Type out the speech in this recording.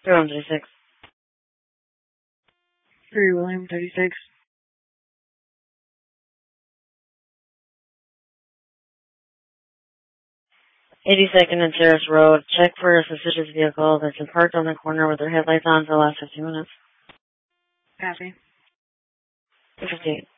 3136. 3 William 36. 82nd and Terrace Road. Check for a suspicious vehicle that's been parked on the corner with their headlights on for the last 15 minutes. Copy. 258.